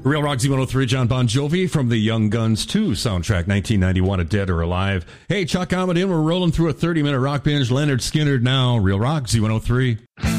Real Rock Z103, John Bon Jovi from the Young Guns 2 soundtrack, 1991, A Dead or Alive. Hey, Chuck Ahmed in. We're rolling through a 30-minute rock binge. Leonard Skinner now. Real Rock Z103.